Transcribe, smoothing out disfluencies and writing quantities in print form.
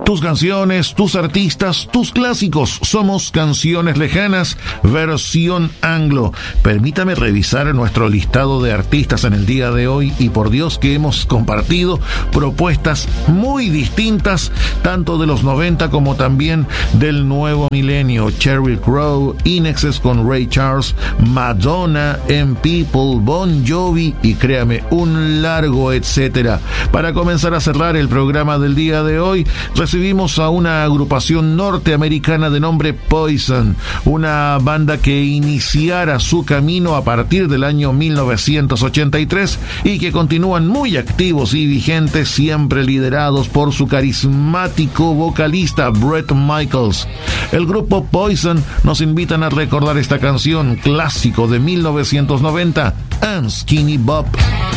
Tus canciones, tus artistas, tus clásicos. Somos Canciones Lejanas, versión anglo. Permítame revisar nuestro listado de artistas en el día de hoy y por Dios que hemos compartido propuestas muy distintas, tanto de los 90 como también del nuevo milenio. Sheryl Crow, Inexes con Ray Charles, Madonna, M People, Bon Jovi y créame, un largo etcétera. Para comenzar a cerrar el programa del día de hoy, recibimos a una agrupación norteamericana de nombre Poison, una banda que iniciara su camino a partir del año 1983 y que continúan muy activos y vigentes, siempre liderados por su carismático vocalista Bret Michaels. El grupo Poison nos invitan a recordar esta canción clásico de 1990, I'm Skinny Bob.